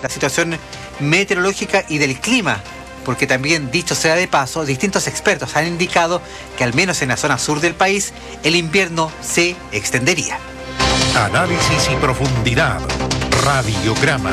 la situación meteorológica y del clima, porque también, dicho sea de paso, distintos expertos han indicado que al menos en la zona sur del país el invierno se extendería. Análisis y profundidad. Radiograma.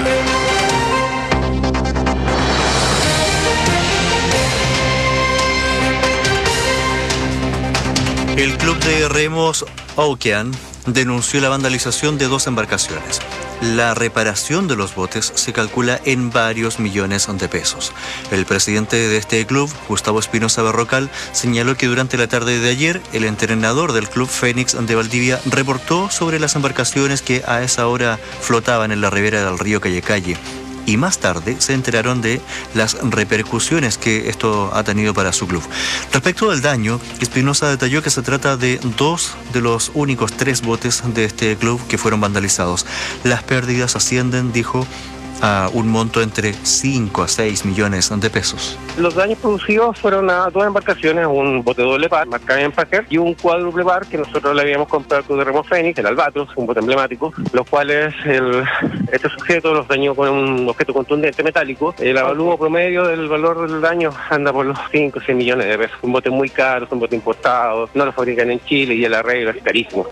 El club de remos Aukean denunció la vandalización de 2 embarcaciones. La reparación de los botes se calcula en varios millones de pesos. El presidente de este club, Gustavo Espinosa Berrocal, señaló que durante la tarde de ayer, el entrenador del club Fénix de Valdivia reportó sobre las embarcaciones que a esa hora flotaban en la ribera del río Calle. Y más tarde se enteraron de las repercusiones que esto ha tenido para su club. Respecto del daño, Espinosa detalló que se trata de 2 de los únicos 3 botes de este club que fueron vandalizados. Las pérdidas ascienden, dijo, a un monto entre 5 a 6 millones de pesos. Los daños producidos fueron a 2 embarcaciones, un bote doble par, marca Empacher, y un cuádruple par que nosotros le habíamos comprado al Club de Remo Fénix, el Albatros, un bote emblemático, los cuales este sujeto los dañó con un objeto contundente metálico. El avalúo promedio del valor del daño anda por los 5 o 6 millones de pesos. Un bote muy caro, es un bote importado, no lo fabrican en Chile y el arreglo es carísimo.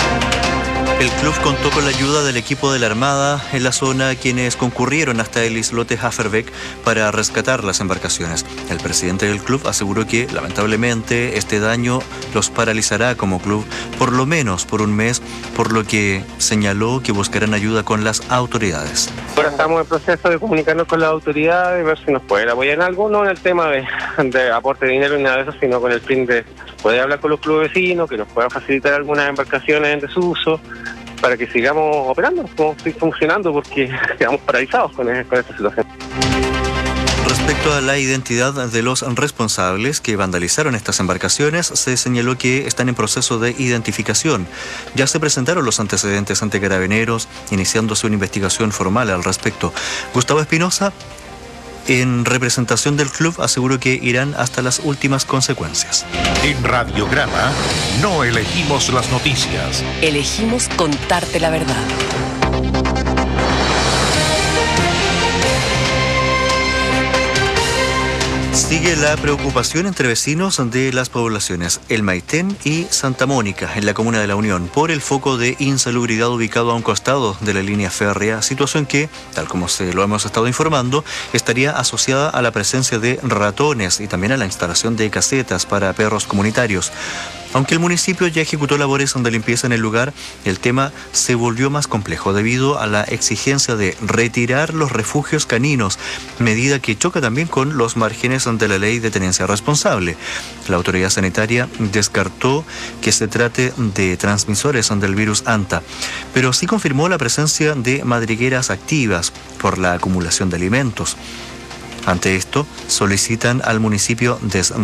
El club contó con la ayuda del equipo de la Armada en la zona, quienes concurrieron hasta el islote Haferbeck para rescatar las embarcaciones. El presidente del club aseguró que, lamentablemente, este daño los paralizará como club por lo menos por un mes, por lo que señaló que buscarán ayuda con las autoridades. Ahora estamos en proceso de comunicarnos con las autoridades, ver si nos pueden apoyar en algo, no en el tema de aporte de dinero ni nada de eso, sino con el fin de poder hablar con los clubes vecinos, que nos puedan facilitar algunas embarcaciones en desuso, para que sigamos operando, funcionando, porque quedamos paralizados con esta situación. Respecto a la identidad de los responsables que vandalizaron estas embarcaciones, se señaló que están en proceso de identificación. Ya se presentaron los antecedentes ante Carabineros, iniciándose una investigación formal al respecto. Gustavo Espinosa, en representación del club, aseguró que irán hasta las últimas consecuencias. En Radiograma no elegimos las noticias. Elegimos contarte la verdad. Sigue la preocupación entre vecinos de las poblaciones El Maitén y Santa Mónica, en la comuna de La Unión, por el foco de insalubridad ubicado a un costado de la línea férrea, situación que, tal como se lo hemos estado informando, estaría asociada a la presencia de ratones y también a la instalación de casetas para perros comunitarios. Aunque el municipio ya ejecutó labores de limpieza en el lugar, el tema se volvió más complejo debido a la exigencia de retirar los refugios caninos, medida que choca también con los márgenes de la ley de tenencia responsable. La autoridad sanitaria descartó que se trate de transmisores del virus ANTA, pero sí confirmó la presencia de madrigueras activas por la acumulación de alimentos. Ante esto, solicitan al municipio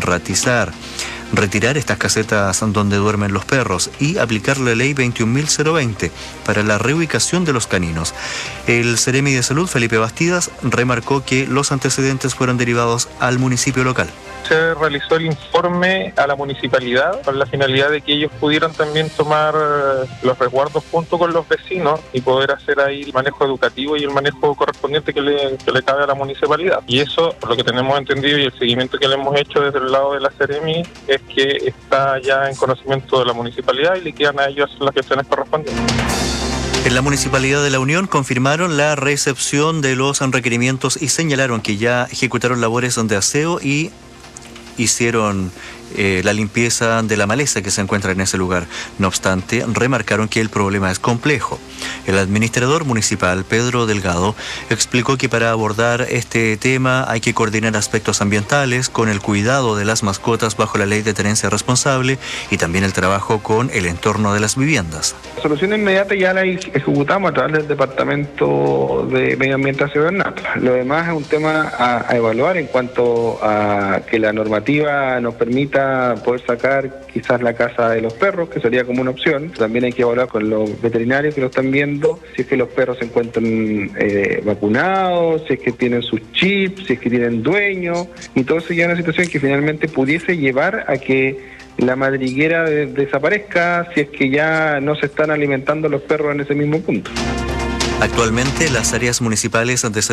retirar estas casetas donde duermen los perros y aplicar la ley 21.020 para la reubicación de los caninos. El Seremi de Salud, Felipe Bastidas, remarcó que los antecedentes fueron derivados al municipio local. Se realizó el informe a la municipalidad con la finalidad de que ellos pudieran también tomar los resguardos junto con los vecinos y poder hacer ahí el manejo educativo y el manejo correspondiente que le cabe a la municipalidad. Y eso, por lo que tenemos entendido y el seguimiento que le hemos hecho desde el lado de la Seremi, es que está ya en conocimiento de la municipalidad y le quedan a ellos las gestiones correspondientes. En la Municipalidad de La Unión confirmaron la recepción de los requerimientos y señalaron que ya ejecutaron labores de aseo y hicieron la limpieza de la maleza que se encuentra en ese lugar. No obstante, remarcaron que el problema es complejo. El administrador municipal, Pedro Delgado, explicó que para abordar este tema hay que coordinar aspectos ambientales con el cuidado de las mascotas bajo la ley de tenencia responsable y también el trabajo con el entorno de las viviendas. La solución inmediata ya la ejecutamos a través del Departamento de Medio Ambiente Ciudad Natra. Lo demás es un tema a evaluar en cuanto a que la normativa nos permita poder sacar quizás la casa de los perros, que sería como una opción. También hay que evaluar con los veterinarios que lo están viendo, si es que los perros se encuentran vacunados, si es que tienen sus chips, si es que tienen dueños, y todo eso ya es una situación que finalmente pudiese llevar a que la madriguera desaparezca si es que ya no se están alimentando los perros en ese mismo punto. Actualmente, las áreas municipales de